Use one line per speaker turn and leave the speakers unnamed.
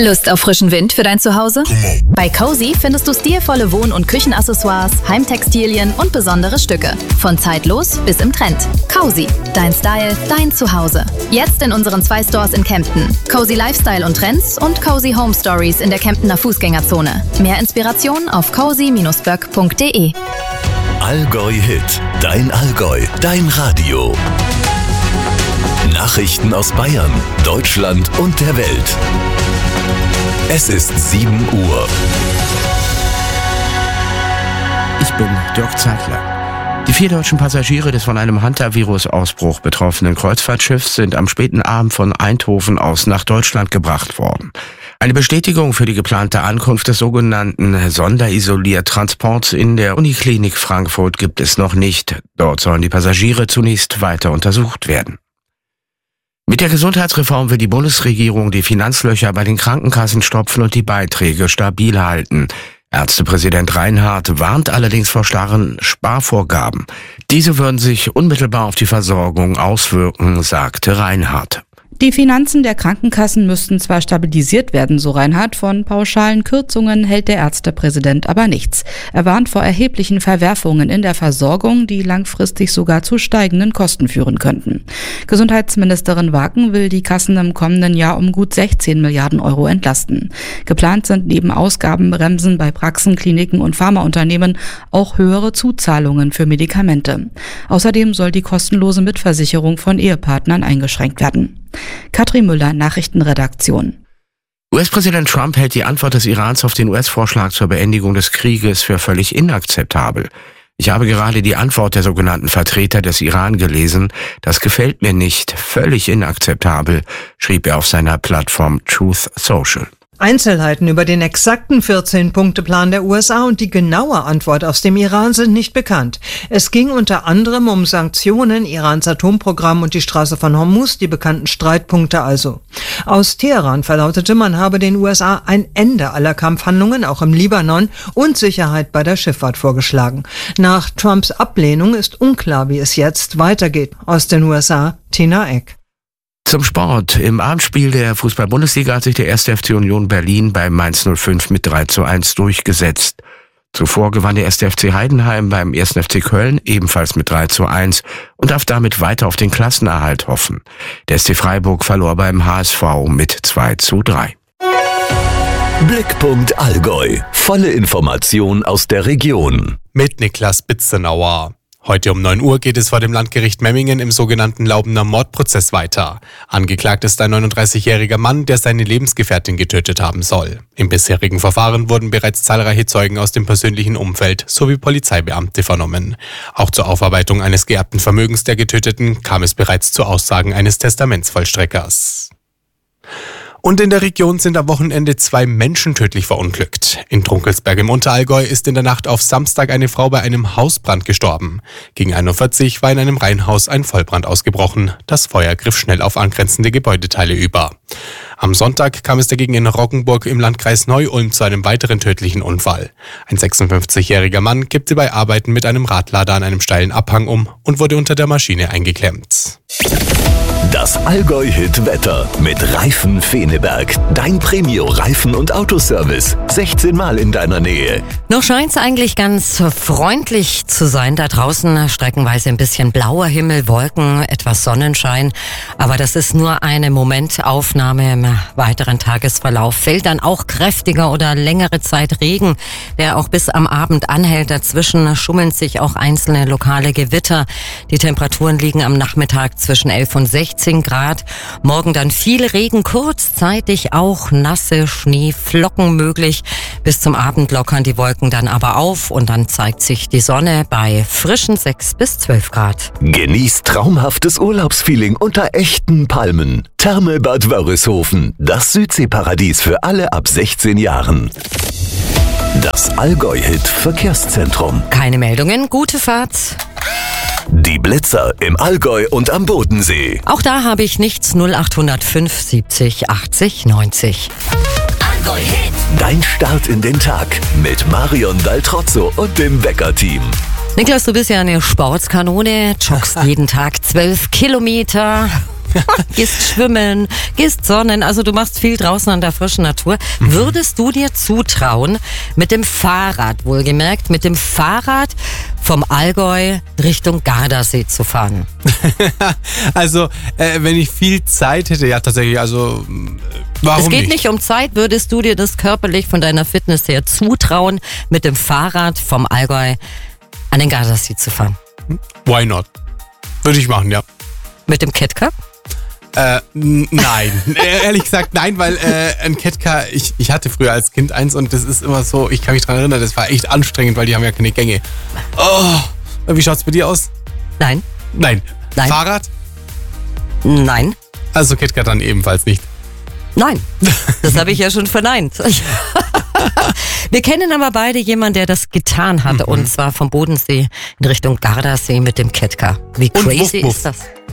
Lust auf frischen Wind für dein Zuhause? Bei Cozy findest du stilvolle Wohn- und Küchenaccessoires, Heimtextilien und besondere Stücke. Von zeitlos bis im Trend. Cozy, dein Style, dein Zuhause. Jetzt in unseren 2 Stores in Kempten. Cozy Lifestyle und Trends und Cozy Home Stories in der Kemptener Fußgängerzone. Mehr Inspiration auf cozy-böck.de.
Allgäu Hit, dein Allgäu, dein Radio. Nachrichten aus Bayern, Deutschland und der Welt. Es ist 7 Uhr.
Ich bin Dirk Zeitler. Die 4 deutschen Passagiere des von einem Hantavirus-Ausbruch betroffenen Kreuzfahrtschiffs sind am späten Abend von Eindhoven aus nach Deutschland gebracht worden. Eine Bestätigung für die geplante Ankunft des sogenannten Sonderisoliertransports in der Uniklinik Frankfurt gibt es noch nicht. Dort sollen die Passagiere zunächst weiter untersucht werden. Mit der Gesundheitsreform will die Bundesregierung die Finanzlöcher bei den Krankenkassen stopfen und die Beiträge stabil halten. Ärztepräsident Reinhardt warnt allerdings vor starren Sparvorgaben. Diese würden sich unmittelbar auf die Versorgung auswirken, sagte Reinhardt.
Die Finanzen der Krankenkassen müssten zwar stabilisiert werden, so Reinhardt, von pauschalen Kürzungen hält der Ärztepräsident aber nichts. Er warnt vor erheblichen Verwerfungen in der Versorgung, die langfristig sogar zu steigenden Kosten führen könnten. Gesundheitsministerin Waken will die Kassen im kommenden Jahr um gut 16 Milliarden Euro entlasten. Geplant sind neben Ausgabenbremsen bei Praxen, Kliniken und Pharmaunternehmen auch höhere Zuzahlungen für Medikamente. Außerdem soll die kostenlose Mitversicherung von Ehepartnern eingeschränkt werden. Katrin Müller, Nachrichtenredaktion.
US-Präsident Trump hält die Antwort des Irans auf den US-Vorschlag zur Beendigung des Krieges für völlig inakzeptabel. Ich habe gerade die Antwort der sogenannten Vertreter des Iran gelesen. Das gefällt mir nicht. Völlig inakzeptabel, schrieb er auf seiner Plattform Truth Social.
Einzelheiten über den exakten 14-Punkte-Plan der USA und die genaue Antwort aus dem Iran sind nicht bekannt. Es ging unter anderem um Sanktionen, Irans Atomprogramm und die Straße von Hormuz, die bekannten Streitpunkte also. Aus Teheran verlautete, man habe den USA ein Ende aller Kampfhandlungen, auch im Libanon, und Sicherheit bei der Schifffahrt vorgeschlagen. Nach Trumps Ablehnung ist unklar, wie es jetzt weitergeht. Aus den USA, Tina Eck.
Zum Sport. Im Abendspiel der Fußball-Bundesliga hat sich der 1. FC Union Berlin bei Mainz 05 mit 3:1 durchgesetzt. Zuvor gewann der 1. FC Heidenheim beim 1. FC Köln ebenfalls mit 3:1 und darf damit weiter auf den Klassenerhalt hoffen. Der SC Freiburg verlor beim HSV mit 2:3.
Blickpunkt Allgäu. Volle Information aus der Region.
Mit Niklas Bitzenauer. Heute um 9 Uhr geht es vor dem Landgericht Memmingen im sogenannten Laubener Mordprozess weiter. Angeklagt ist ein 39-jähriger Mann, der seine Lebensgefährtin getötet haben soll. Im bisherigen Verfahren wurden bereits zahlreiche Zeugen aus dem persönlichen Umfeld sowie Polizeibeamte vernommen. Auch zur Aufarbeitung eines geerbten Vermögens der Getöteten kam es bereits zu Aussagen eines Testamentsvollstreckers. Und in der Region sind am Wochenende 2 Menschen tödlich verunglückt. In Trunkelsberg im Unterallgäu ist in der Nacht auf Samstag eine Frau bei einem Hausbrand gestorben. Gegen 1:40 Uhr war in einem Reihenhaus ein Vollbrand ausgebrochen. Das Feuer griff schnell auf angrenzende Gebäudeteile über. Am Sonntag kam es dagegen in Roggenburg im Landkreis Neu-Ulm zu einem weiteren tödlichen Unfall. Ein 56-jähriger Mann kippte bei Arbeiten mit einem Radlader an einem steilen Abhang um und wurde unter der Maschine eingeklemmt.
Das Allgäu-Hit-Wetter mit Reifen Feneberg. Dein Premio-Reifen- und Autoservice. 16 Mal in deiner Nähe.
Noch scheint es eigentlich ganz freundlich zu sein. Da draußen streckenweise ein bisschen blauer Himmel, Wolken, etwas Sonnenschein. Aber das ist nur eine Momentaufnahme. Im weiteren Tagesverlauf fällt dann auch kräftiger oder längere Zeit Regen, der auch bis am Abend anhält. Dazwischen schummeln sich auch einzelne lokale Gewitter. Die Temperaturen liegen am Nachmittag zwischen 11 und 16 Grad. Morgen dann viel Regen, kurzzeitig auch nasse Schneeflocken möglich. Bis zum Abend lockern die Wolken dann aber auf und dann zeigt sich die Sonne bei frischen 6 bis 12 Grad.
Genießt traumhaftes Urlaubsfeeling unter echten Palmen. Therme Bad Wörishofen, das Südseeparadies für alle ab 16 Jahren. Das Allgäu-Hit Verkehrszentrum.
Keine Meldungen, gute Fahrt.
Die Blitzer im Allgäu und am Bodensee.
Auch da habe ich nichts. 0805 70 80 90.
Allgäu-Hit. Dein Start in den Tag mit Marion Daltrozzo und dem Wecker-Team.
Niklas, du bist ja eine Sportskanone, joggst jeden Tag 12 Kilometer. Gehst schwimmen, gehst sonnen, also du machst viel draußen an der frischen Natur. Würdest du dir zutrauen, mit dem Fahrrad, wohlgemerkt, mit dem Fahrrad vom Allgäu Richtung Gardasee zu fahren?
Also, wenn ich viel Zeit hätte, ja tatsächlich, also warum
Es geht nicht um Zeit, würdest du dir das körperlich von deiner Fitness her zutrauen, mit dem Fahrrad vom Allgäu an den Gardasee zu fahren?
Why not? Würde ich machen, ja.
Mit dem Ketka?
Nein. Ehrlich gesagt nein, weil ein Ketka, ich hatte früher als Kind eins und das ist immer so, ich kann mich daran erinnern, das war echt anstrengend, weil die haben ja keine Gänge. Oh, wie schaut's bei dir aus?
Nein.
Nein. Fahrrad?
Nein.
Also Ketka dann ebenfalls nicht.
Nein. Das habe ich ja schon verneint. Wir kennen aber beide jemanden, der das getan hat, und zwar vom Bodensee in Richtung Gardasee mit dem Ketka. Wie crazy ist das?